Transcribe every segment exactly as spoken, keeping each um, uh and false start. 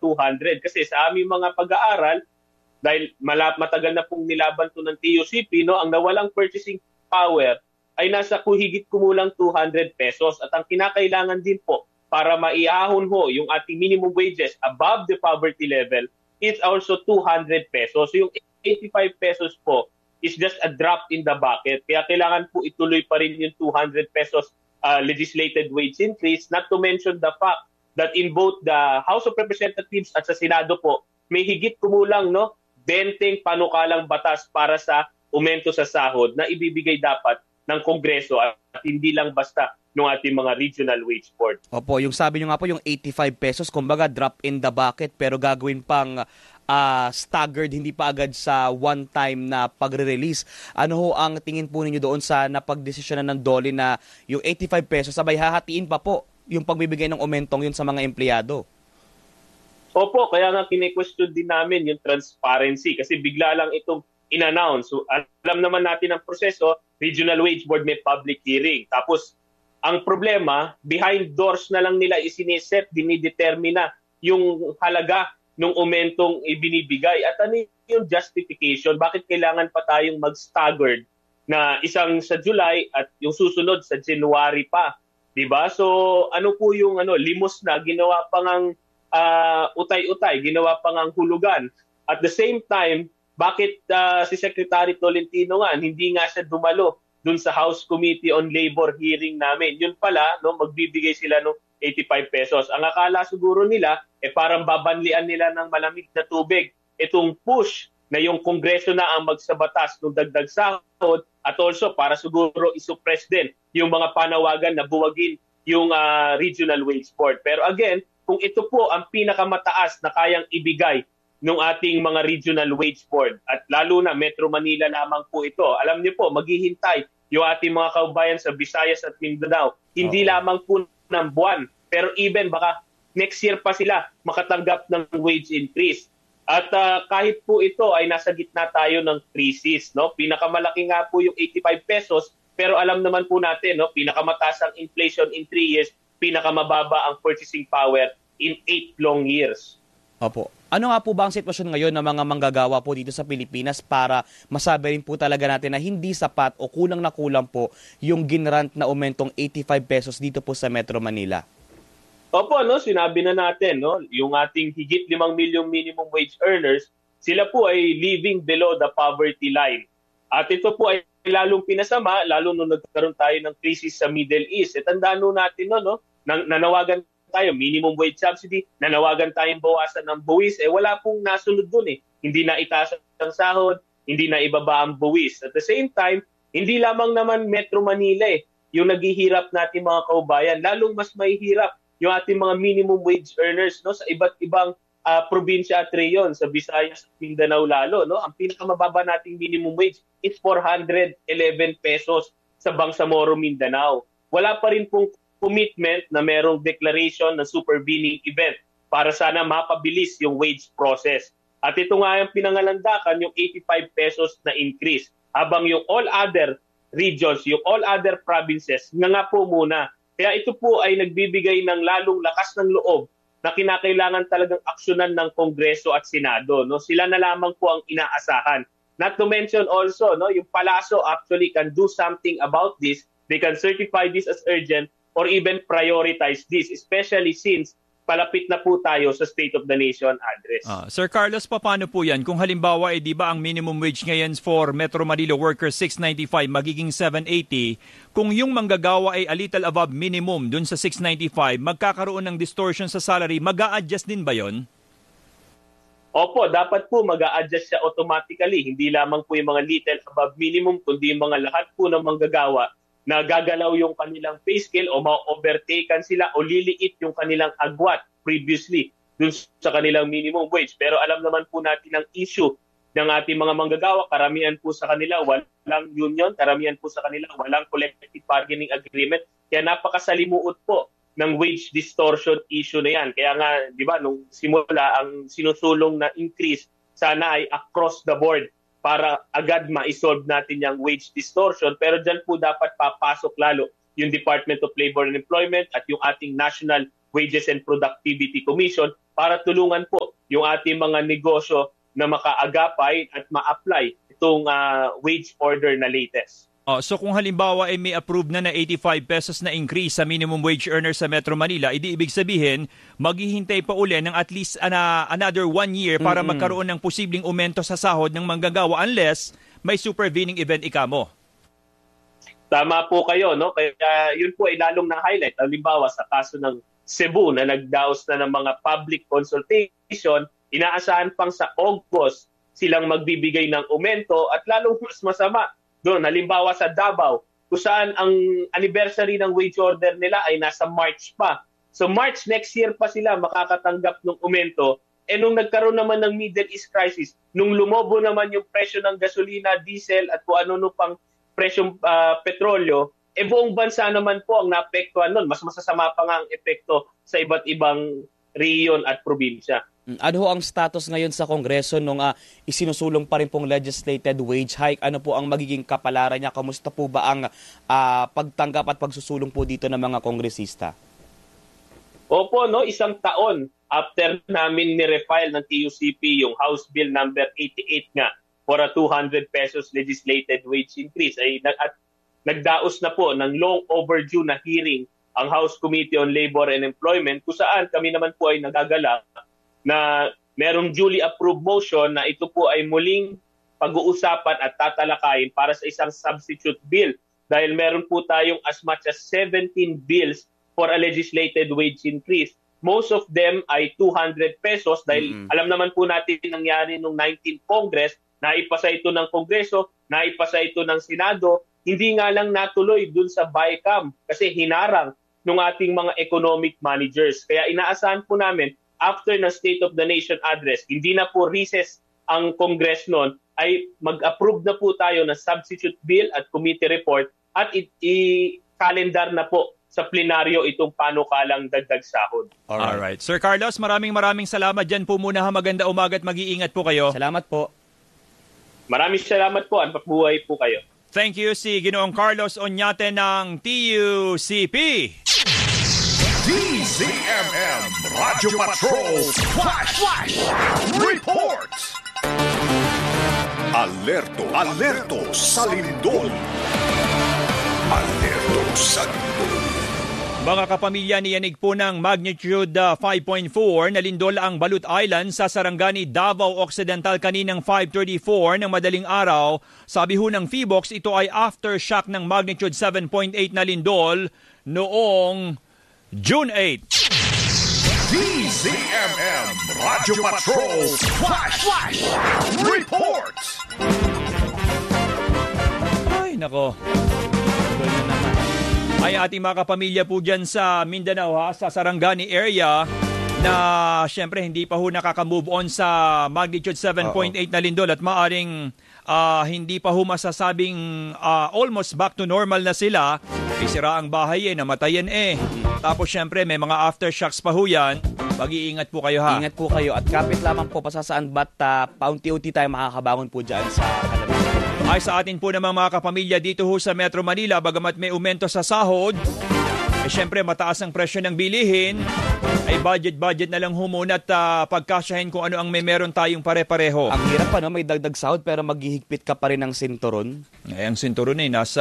two hundred. Kasi sa aming mga pag-aaral, dahil malap matagal na pong nilaban to ng T U C P, no, ang nawalang purchasing power ay nasa kuhigit kumulang two hundred pesos. At ang kinakailangan din po para maiahon ho yung ating minimum wages above the poverty level, it's also two hundred pesos. So yung eighty-five pesos po is just a drop in the bucket. Kaya kailangan po ituloy pa rin yung two hundred pesos uh, legislated wage increase, not to mention the fact that in both the House of Representatives at sa Senado po, may higit kumulang no, twenty panukalang batas para sa aumento sa sahod na ibibigay dapat ng Kongreso at hindi lang basta ng ating mga regional wage board. Opo, yung sabi nyo nga po yung eighty-five pesos, kumbaga drop in the bucket pero gagawin pang uh, staggered, hindi pa agad sa one-time na pagre-release. Ano ho ang tingin po ninyo doon sa napagdesisyonan ng DOLE na yung eighty-five pesos sabay hahatiin pa po yung pagbibigay ng aumentong yun sa mga empleyado? Opo, kaya nga kine-question din namin yung transparency kasi bigla lang itong in-announce. So, alam naman natin ang proseso, Regional Wage Board may public hearing. Tapos, ang problema, behind doors na lang nila isiniset, dinidetermina yung halaga ng aumentong ibinibigay. At ano yung justification? Bakit kailangan pa tayong mag-staggered na isang sa July at yung susunod sa January pa? Diba? So, ano po yung ano, limos na, ginawa pa ngang uh, utay-utay, ginawa pa ngang hulugan. At the same time, bakit uh, si Secretary Tolentino nga, hindi nga siya dumalo dun sa House Committee on Labor hearing namin. Yun pala, no, magbibigay sila ng eighty-five pesos. Ang akala siguro nila, eh parang babanlian nila ng malamig na tubig. Itong push na yung Kongreso na ang magsabatas ng dagdag sahod at also para siguro isuppress din yung mga panawagan na buwagin yung uh, Regional Wage Board. Pero again, kung ito po ang pinakamataas na kayang ibigay ng ating mga Regional Wage Board at lalo na Metro Manila lamang po ito. Alam niyo po, maghihintay yung ating mga kaubayan sa Visayas at Mindanao. Hindi okay. lamang po ng buwan, pero even baka next year pa sila makatanggap ng wage increase. At uh, kahit po ito ay nasa gitna tayo ng crisis, no? Pinakamalaki nga po yung eighty-five pesos, pero alam naman po natin, no, pinakamataas ang inflation in three years, pinakamababa ang purchasing power in eight long years. Opo. Ano nga po ba ang sitwasyon ngayon ng mga manggagawa po dito sa Pilipinas para masabi rin po talaga natin na hindi sapat o kulang na kulang po yung ginrant na aumentong eighty-five pesos dito po sa Metro Manila? Opo, no, sinabi na natin, no, yung ating higit limang milyong minimum wage earners, sila po ay living below the poverty line. At ito po ay lalong pinasama, lalo nung nagkaroon tayo ng crisis sa Middle East. E tandaan natin, no, no, nanawagan tayo, minimum wage subsidy, nanawagan tayong bawasan ng buwis, eh wala pong nasunod dun eh. Hindi na itaas ang sahod, hindi na ibaba ang buwis. At the same time, hindi lamang naman Metro Manila eh, yung naghihirap natin mga kaubayan, lalong mas mahihirap yung ating mga minimum wage earners no sa iba't ibang uh, probinsya at reyon, sa Visayas at Mindanao lalo. No? Ang pinakamababa nating minimum wage is four hundred eleven pesos sa Bangsamoro, Mindanao. Wala pa rin pong commitment na merong declaration na supervening event para sana mapabilis yung wage process. At ito nga yung pinangalandakan, yung eighty-five pesos na increase. Habang yung all other regions, yung all other provinces, nga nga po muna. Kaya ito po ay nagbibigay ng lalong lakas ng loob na kinakailangan talagang aksyonan ng Kongreso at Senado. No? Sila na lamang po ang inaasahan. Not to mention also, no, yung Palacio actually can do something about this. They can certify this as urgent or even prioritize this, especially since palapit na po tayo sa State of the Nation address. Uh, Sir Carlos, paano po yan? Kung halimbawa, eh, di ba ang minimum wage ngayon for Metro Manila workers six ninety-five, magiging seven eighty, kung yung manggagawa ay a little above minimum dun sa six ninety-five, magkakaroon ng distortion sa salary, mag-a-adjust din ba yon? Opo, dapat po mag-a-adjust siya automatically. Hindi lamang po yung mga little above minimum, kundi yung mga lahat po ng manggagawa na gagalaw yung kanilang pay scale o ma-overtaken sila o liliit yung kanilang agwat previously dun sa kanilang minimum wage. Pero alam naman po natin ang issue ng ating mga manggagawa, karamihan po sa kanila walang union, karamihan po sa kanila walang collective bargaining agreement. Kaya napakasalimuot po ng wage distortion issue na yan. Kaya nga, di ba, nung simula ang sinusulong na increase, sana ay across the board para agad ma-solve natin yung wage distortion. Pero dyan po dapat papasok lalo yung Department of Labor and Employment at yung ating National Wages and Productivity Commission para tulungan po yung ating mga negosyo na makaagapay at ma-apply itong uh, wage order na latest. Oh, so kung halimbawa ay may approved na na eighty-five pesos na increase sa minimum wage earner sa Metro Manila, idi ibig sabihin, maghihintay pa uli ng at least uh, another one year para mm-hmm. magkaroon ng posibleng aumento sa sahod ng manggagawa unless may supervening event ikamo. Tama po kayo, no? Kaya yun po ay lalong na-highlight. Halimbawa sa kaso ng Cebu na nagdaos na ng mga public consultation, inaasahan pang sa August silang magbibigay ng aumento at lalong mas masama doon. Halimbawa sa Davao, kung saan ang anniversary ng wage order nila ay nasa March pa. So March next year pa sila makakatanggap ng aumento. E nung nagkaroon naman ng Middle East crisis, nung lumobo naman yung presyo ng gasolina, diesel at kung ano-ano pang presyong uh, petrolyo, e buong bansa naman po ang naapektuhan nun. Mas masasama pa nga ang epekto sa iba't ibang rehiyon at probinsya. Ano ho ang status ngayon sa Kongreso nung uh, isinusulong pa rin pong legislated wage hike? Ano po ang magiging kapalaran niya? Kamusta po ba ang uh, pagtanggap at pagsusulong po dito ng mga kongresista? Opo, no, isang taon after namin ni-refile ng T U C P yung House Bill number eighty-eight nga for a two hundred pesos legislated wage increase ay at nagdaos na po ng long overdue na hearing ang House Committee on Labor and Employment kung saan kami naman po ay nagagala na merong duly approved motion na ito po ay muling pag-uusapan at tatalakayin para sa isang substitute bill dahil meron po tayong as much as seventeen bills for a legislated wage increase. Most of them ay two hundred pesos dahil mm-hmm. alam naman po natin nangyari nung nineteenth Congress, naipasa ito ng Kongreso, naipasa ito ng Senado, hindi nga lang natuloy dun sa BICAM kasi hinarang ng ating mga economic managers. Kaya inaasahan po namin after na State of the Nation address, hindi na po recess ang Congress noon, ay mag-approve na po tayo ng substitute bill at committee report at i-calendar na po sa plenaryo itong panukalang dagdag sahod. Alright. Alright. Sir Carlos, maraming maraming salamat. Diyan po muna ha. Maganda umaga at mag-iingat po kayo. Salamat po. Maraming salamat po. Ang pabuhay po kayo. Thank you si Ginoong Carlos Oñate ng T U C P. D Z M M Radio Patrol Flash, Flash Report. Alerto, alerto sa lindol. Alerto sa lindol. Mga kapamilya, niyanig po ng magnitude uh, five point four na lindol ang Balut Island sa Sarangani, Davao Occidental kaninang five thirty-four ng madaling araw. Sabi ho ng Feebox, ito ay aftershock ng magnitude seven point eight na lindol noong June eighth. D Z M M Radio Patrol Flash, Flash Report. Ay, nako. Ganyan naman. Ay ating mga kapamilya po dyan sa Mindanao ha, sa Sarangani area na syempre hindi pa ho nakaka-move on sa magnitude seven point eight na lindol at maaring uh, hindi pa ho masasabing uh, almost back to normal na sila. Isira ang bahay eh, namatayan eh. Tapos syempre may mga aftershocks pa ho yan. Mag-iingat po kayo ha. Ingat po kayo at kapit lamang po pasasaan ba't uh, paunti-unti tayo makakabangon po dyan sa kalamitan. Ay sa atin po namang mga kapamilya dito ho sa Metro Manila, bagamat may aumento sa sahod, eh syempre mataas ang presyo ng bilihin, ay budget-budget na lang ho muna at uh, pagkasyahin kung ano ang may meron tayong pare-pareho. Ang hirap pa no, may dagdag sahod pero maghihigpit ka pa rin ng sinturon. Ay ang sinturon eh, nasa...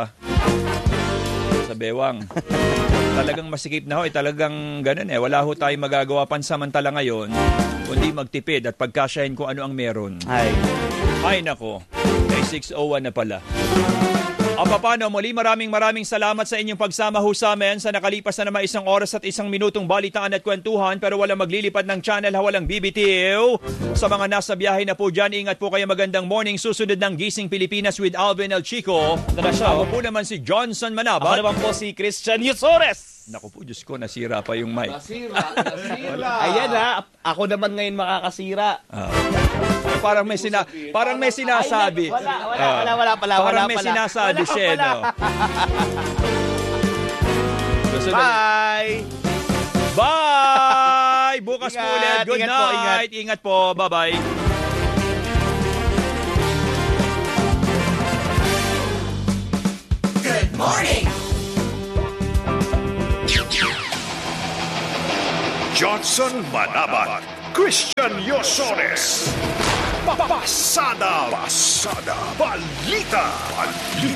sa bewang. Talagang masikip na ho, eh, talagang ganun eh. Wala ho tayong magagawa pansamantala ngayon, kundi magtipid at pagkasyahin kung ano ang meron. Ay. Ay nako, may six oh one na pala. O paano, muli maraming maraming salamat sa inyong pagsama ho sa amin sa nakalipas na naman isang oras at isang minutong balitaan at kwentuhan pero walang maglilipad ng channel ha, walang bibitiw. Sa mga nasa biyahe na po dyan, ingat po kayo, magandang morning. Susunod ng Gising Pilipinas with Alvin El Chico. Ako po naman si Johnson Manabat. Ako naman po si Christian Yusores. Naku po, Diyos ko, nasira pa yung mic. Nasira, nasira. Ayan ha, ako naman ngayon makakasira. Uh, parang may sina parang may sinasabi. Ay, wala, wala, uh, wala, wala pala, wala parang may pala. sinasabi siya, no? Bye! Bye! Bukas Ingat, po ulit. Good ingat po, ingat. night. Ingat po. Bye-bye. Good morning. Johnson Manabat, Christian Yosones. Pasada. Pasada. Balita. Balita.